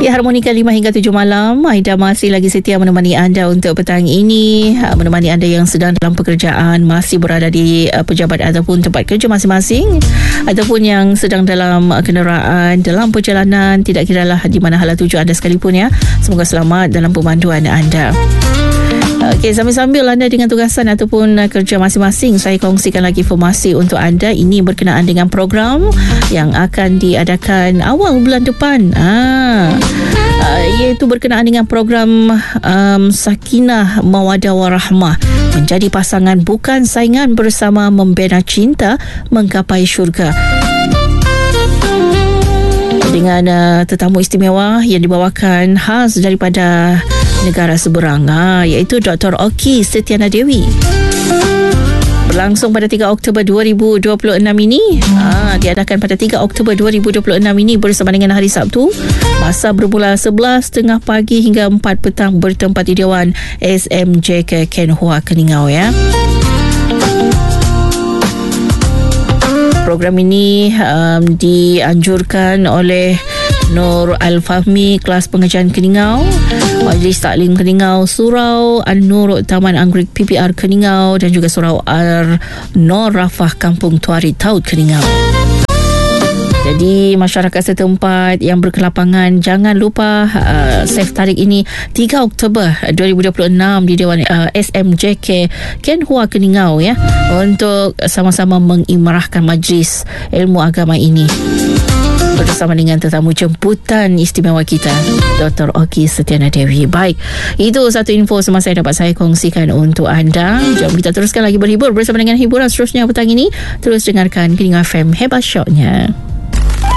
Ya, Harmonika 5 hingga 7 malam. Aida masih lagi setia menemani anda untuk petang ini. Menemani anda yang sedang dalam pekerjaan, masih berada di pejabat ataupun tempat kerja masing-masing, ataupun yang sedang dalam kenderaan, dalam perjalanan, tidak kiralah di mana hala tuju anda sekalipun ya. Semoga selamat dalam pemanduan anda. Okey, sambil-sambil anda dengan tugasan ataupun kerja masing-masing, saya kongsikan lagi informasi untuk anda. Ini berkenaan dengan program yang akan diadakan awal bulan depan. Iaitu berkenaan dengan program Sakinah Mawaddah Warahmah. Menjadi pasangan bukan saingan, bersama membina cinta menggapai syurga. Dengan tetamu istimewa yang dibawakan khas daripada negara seberang, iaitu Dr. Oki Setiana Dewi. Berlangsung pada 3 Oktober 2026 ini. Diadakan pada 3 Oktober 2026 ini bersama dengan hari Sabtu. Masa bermula 11.30 pagi hingga 4 petang bertempat di Dewan SMJK Ken Hua Keningau ya. Program ini dianjurkan oleh Nur Al-Fahmi, kelas pengajian Keningau, Majlis Taklim Keningau, Surau An-Nur Taman Anggerik PPR Keningau, dan juga Surau Ar-Nur Rafah Kampung Tuari Taut Keningau. Jadi masyarakat setempat yang berkelapangan, jangan lupa save tarikh ini 3 Oktober 2026 di Dewan SMJK Ken Hua Keningau ya, untuk sama-sama mengimarahkan majlis ilmu agama ini bersama dengan tetamu jemputan istimewa kita, Dr. Oki Setiana Dewi. Baik, itu satu info semasa yang dapat saya kongsikan untuk anda. Jom kita teruskan lagi berhibur bersama dengan hiburan seterusnya petang ini. Terus dengarkan Keningau FM Hebat Shotnya.